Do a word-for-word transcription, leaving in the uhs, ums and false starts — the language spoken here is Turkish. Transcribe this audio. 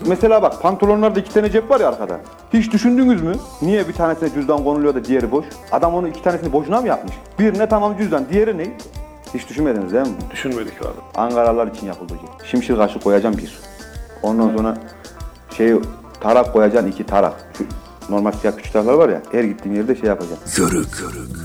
Mesela bak pantolonlarda iki tane cep var ya arkada. Hiç düşündünüz mü? Niye bir tanesine cüzdan konuluyor da diğeri boş? Adam onu iki tanesini boşuna mı yapmış? Birine tamam cüzdan, diğeri ne? Hiç düşünmediniz değil mi? Düşünmedik abi. Ankaralılar için yapıldı. Şimşir kaşı koyacağım bir. Ondan sonra şey tarak koyacaksın iki tarak. Şu normal siyah küçük taraklar var ya. Her gittiğim yerde şey yapacağım. Körük. Körük.